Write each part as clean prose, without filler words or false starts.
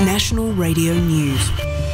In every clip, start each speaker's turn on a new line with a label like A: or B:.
A: National Radio News.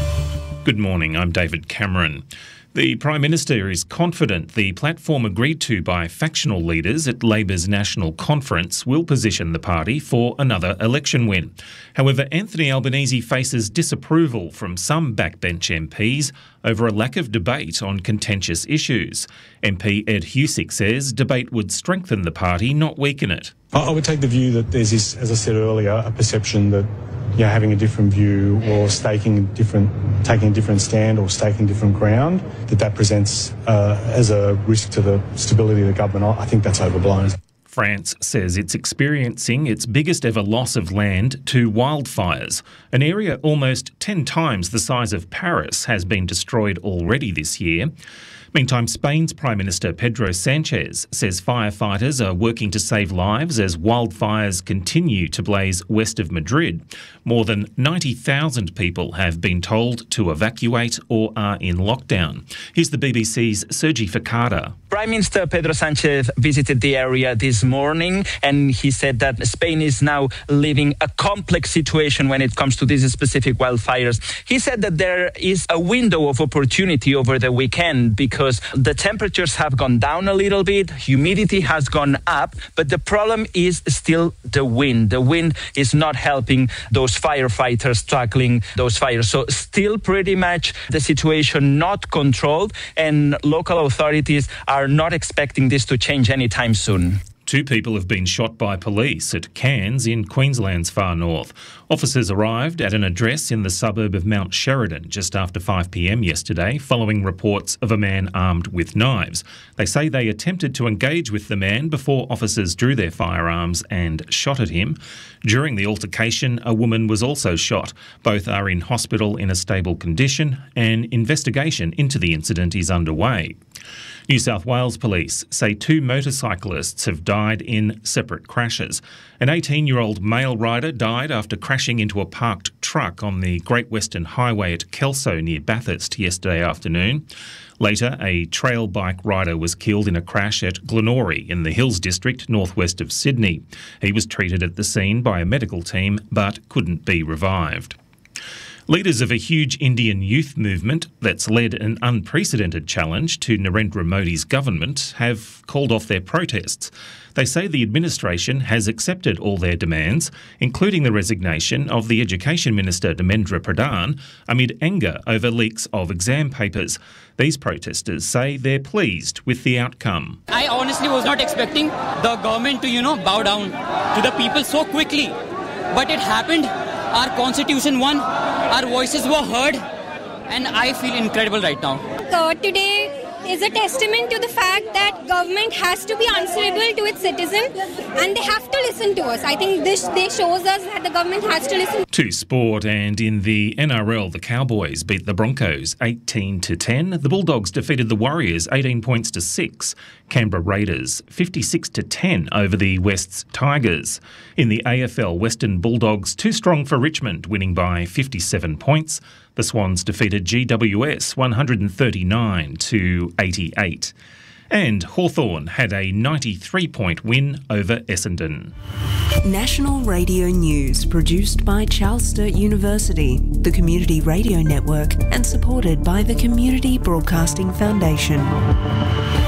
B: Good morning, I'm David Cameron. The Prime Minister is confident the platform agreed to by factional leaders at Labor's National Conference will position the party for another election win. However, Anthony Albanese faces disapproval from some backbench MPs over a lack of debate on contentious issues. MP Ed Husic says debate would strengthen the party, not weaken it.
C: I would take the view that there's this, as I said earlier, a perception that having a different view or taking a different stand or staking different ground, that presents as a risk to the stability of the government. I think that's overblown.
B: France says it's experiencing its biggest ever loss of land to wildfires. An area almost 10 times the size of Paris has been destroyed already this year. Meantime, Spain's Prime Minister Pedro Sanchez says firefighters are working to save lives as wildfires continue to blaze west of Madrid. More than 90,000 people have been told to evacuate or are in lockdown. Here's the BBC's Sergi Facada.
D: Prime Minister Pedro Sanchez visited the area this morning and he said that Spain is now living a complex situation when it comes to these specific wildfires. He said that there is a window of opportunity over the weekend because the temperatures have gone down a little bit, humidity has gone up, but the problem is still the wind. The wind is not helping those firefighters tackling those fires. So still pretty much the situation not controlled, and local authorities are not expecting this to change anytime soon.
B: 2 people have been shot by police at Cairns in Queensland's far north. Officers arrived at an address in the suburb of Mount Sheridan just after 5 p.m. yesterday, following reports of a man armed with knives. They say they attempted to engage with the man before officers drew their firearms and shot at him. During the altercation, a woman was also shot. Both are in hospital in a stable condition. An investigation into the incident is underway. New South Wales police say 2 motorcyclists have died in separate crashes. An 18-year-old male rider died after crashing into a parked truck on the Great Western Highway at Kelso near Bathurst yesterday afternoon. Later, a trail bike rider was killed in a crash at Glenorrey in the Hills District, northwest of Sydney. He was treated at the scene by a medical team but couldn't be revived. Leaders of a huge Indian youth movement that's led an unprecedented challenge to Narendra Modi's government have called off their protests. They say the administration has accepted all their demands, including the resignation of the Education Minister Dharmendra Pradhan, amid anger over leaks of exam papers. These protesters say they're pleased with the outcome.
E: I honestly was not expecting the government to, bow down to the people so quickly. But it happened. Our constitution won, our voices were heard, and I feel incredible right now.
F: Today is a testament to the fact that government has to be answerable to its citizens and they have to listen to us. I think this shows us that the government has to listen.
B: To sport, and in the NRL, the Cowboys beat the Broncos 18-10. The Bulldogs defeated the Warriors 18 points to 6. Canberra Raiders 56-10 over the West's Tigers. In the AFL, Western Bulldogs too strong for Richmond, winning by 57 points. The Swans defeated GWS 139-88. And Hawthorn had a 93-point win over Essendon.
A: National Radio News, produced by Charles Sturt University, the Community Radio Network, and supported by the Community Broadcasting Foundation.